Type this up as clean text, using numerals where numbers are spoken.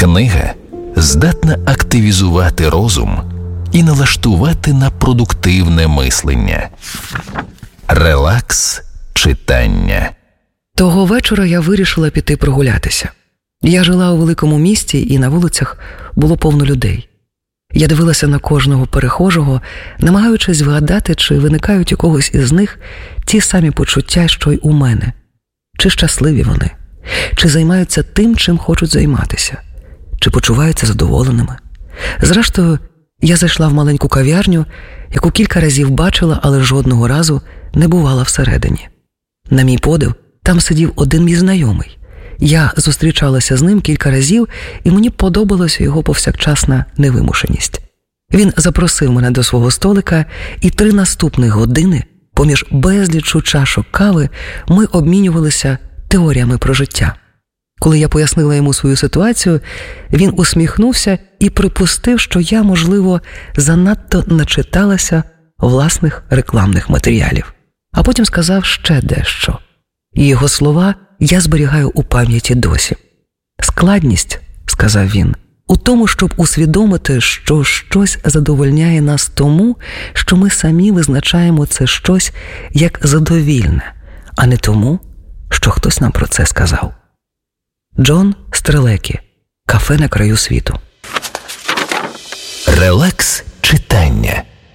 Книга здатна активізувати розум і налаштувати на продуктивне мислення. Релакс читання. Того вечора я вирішила піти прогулятися. Я жила у великому місті, і на вулицях було повно людей. Я дивилася на кожного перехожого, намагаючись вгадати, чи виникають у когось із них ті самі почуття, що й у мене. Чи щасливі вони? Чи займаються тим, чим хочуть займатися? Чи почуваються задоволеними? Зрештою, я зайшла в маленьку кав'ярню, яку кілька разів бачила, але жодного разу не бувала всередині. На мій подив, там сидів один мій знайомий. Я зустрічалася з ним кілька разів, і мені подобалася його повсякчасна невимушеність. Він запросив мене до свого столика, і 3 наступні години, поміж безлічу чашок кави, ми обмінювалися теоріями про життя. Коли я пояснила йому свою ситуацію, він усміхнувся і припустив, що я, можливо, занадто начиталася власних рекламних матеріалів. А потім сказав ще дещо. І його слова я зберігаю у пам'яті досі. «Складність, – сказав він, – у тому, щоб усвідомити, що щось задовольняє нас тому, що ми самі визначаємо це щось як задовільне, а не тому, що хтось нам про це сказав». Джон Стрелекі. «Кафе на краю світу». Релакс читання.